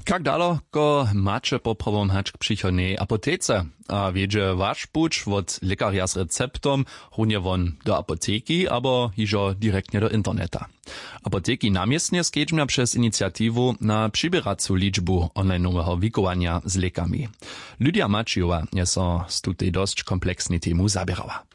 Jak daleko macie poprawomhać k przychodnej apotece? A wiedzie wasz puć od lekarza z receptom runie won do apoteki, albo hižo direktnie do interneta. Apoteki namiestnie skedźmia przez inicjatiwu na przybieracą liczbu online'owego wikowania z lekami. Lydia Maciowa je so z tutej dość kompleksnej temu zabierała.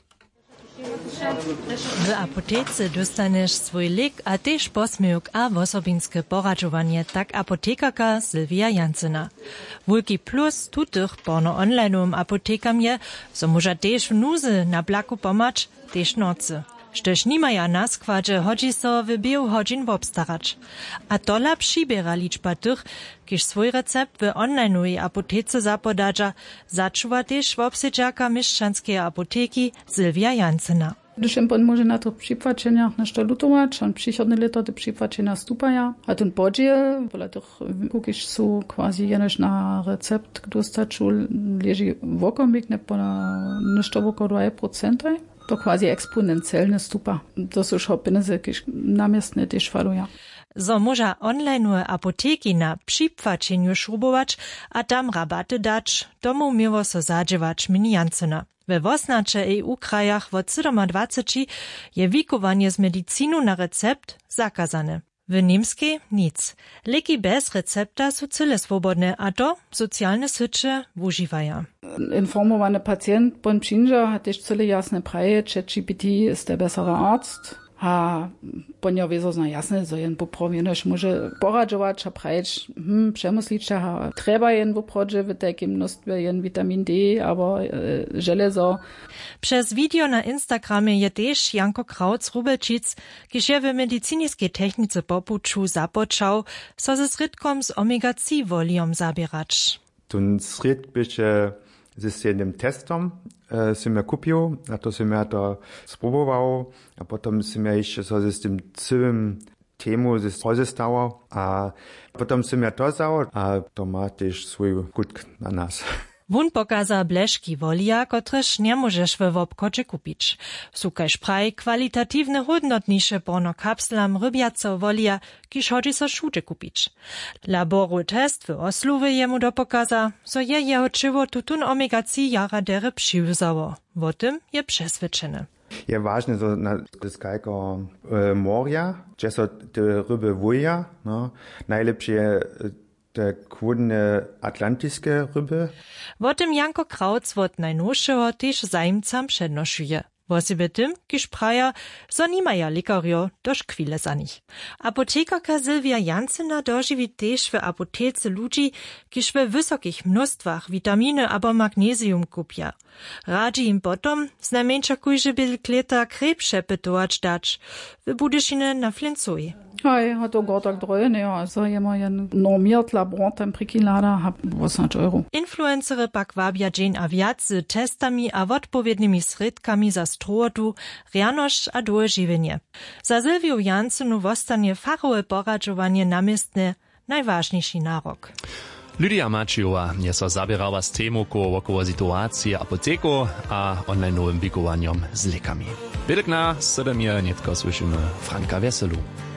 W apotece dostaniesz swój lek, a też posmyk a osobinske poradzowanie, tak apotekarka Sylwia Jancyna. Wielki plus tutych porno online'owym apotekam je, so może też w nuzy na blaku pomacz, też nocy. Štož nimaja na składze, chodzi so w biu godzin obstarać. A tola przybiera liczba tych, kiż swój recept w online'owej apotece zapodadza, začuwa też w obsedzaka mieszczanskiej apoteki Sylwia Jancyna. Když on może na to przypłaczeniach nešto lutować, on przychodne lata te przypłaczenia stupaja, a ten podzie, wola tych kukisz są quasi jenoś na recept, dostać, leży wokomik, ne ponad nešto woko 2%. To quasi eksponencialne stupa. To są szopineze, kiż namiestne też faluja. So może online'owe apoteki na przypłaczeniu szrubować, a tam rabaty dać, tomu miło so zadziewać mini Jancyna. We wosnacze EU-krajach od 27 je wikowanie z medicinu na recept zakazane. W niemskiej nic. Leki bez recepta są cyle swobodne, a to socjalne sycze używają. Informowany pacjent bon przyjdzie, hat też cyle jasne praje, ChatGPT ist der bessere Arzt. A ponieważ wiedzą zna jasne, że jen poprawienoś może poradzować, a prajeć, przemyslić, a trzeba jen poprawić w takim mnóstwie jen vitamin D, albo żelazo. Przez video na Instagramie je też Janko Krautz Rubelčic, kiż je w medycyńskiej technice popuczu započał, so ze sredkom z omega-3 woliom zabierać. Ten sred bycie z jednym testom jsem ja kupił, a to jsem ja to spróbował, a potom jsem ja jeszcze so z tym całym temu rozestawał, a potom jsem ja to zał, a to ma też swój skutk na nas. Wun pokaza bleszki wolia, kotreż nie możesz w obkodzie kupić. Sukaj szpraj kwalitatywne hodnotniejsze porno kapslam rybiaco wolia, kiż chodzi so szute kupić. Laboru test w Osluwy jemu dopokaza, so je jeho czywo tutun omega-3 jara dere przyuzało. O tym je przesvedčene. Je ważne, że na skajko morja, gdzie są te ryby wuja, no, najlepsze te kłodne atlantyckie ryby. O tym Janko Krautz od najnowszego też zajmcam przednoszuje. Wosebie tym, kiż praja, so nimaja lekario doż chwile za nich. Apotekarka Sylwia Jancyna dożywi też w apotece ludzi, kiż w wysokich mnóstwach witaminy albo magnesium kupia. Radzi im potom z najmniejsza kujże bil kleta krepsze pytować dać, w Budyszine na Flincuj. Hej, hat to gar tak droje, ne, also jemand normiert Labortemperaturlada hat 800 €. Influencery pak wabia dzień a wiac z testami a odpowiednimi sredkami za strotu, rjanošć a doživenje. Za Sylwiu Jancynu wostanie fachowe poradzowanie namiestne najważniejszy narok. Lydia Maciowa je so zabierała z temu około sytuacji apoteku a online'owym wikowaniom z lekami. Wielk na 7 netko słyszymy Franka Weselu.